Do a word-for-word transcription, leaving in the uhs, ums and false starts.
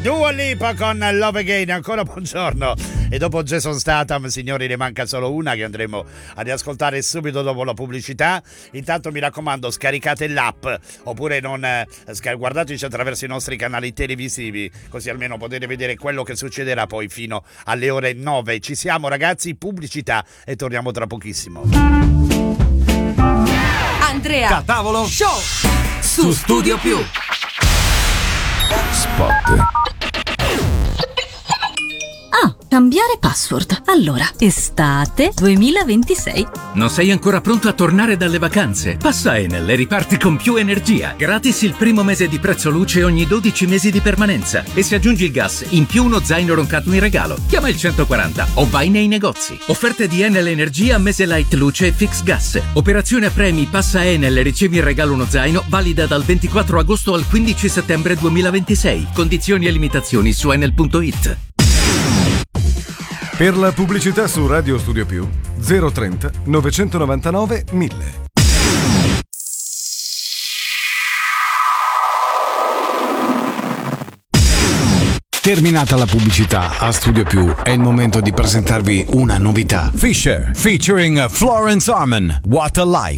Dua Lipa con Love Again, ancora buongiorno. E dopo Jason Statham, signori, ne manca solo una che andremo a riascoltare subito dopo la pubblicità. Intanto mi raccomando, scaricate l'app oppure non eh, guardateci attraverso i nostri canali televisivi, così almeno potete vedere quello che succederà poi fino alle ore nove. Ci siamo ragazzi, pubblicità e torniamo tra pochissimo. Andrea Da tavolo Show su Studio Più. Spot. Ah, cambiare password. Allora, estate duemilaventisei. Non sei ancora pronto a tornare dalle vacanze? Passa Enel e riparti con più energia. Gratis il primo mese di prezzo luce ogni dodici mesi di permanenza. E se aggiungi il gas, in più uno zaino roncato in regalo. Chiama il centoquaranta o vai nei negozi. Offerte di Enel Energia, mese light luce e fix gas. Operazione a premi, passa Enel e ricevi in regalo uno zaino, valida dal ventiquattro agosto al quindici settembre duemilaventisei. Condizioni e limitazioni su enel punto it. Per la pubblicità su Radio Studio Più zero trenta novecentonovantanove mille. Terminata la pubblicità a Studio Più, è il momento di presentarvi una novità. Fisher featuring Florence Arman, What a Life.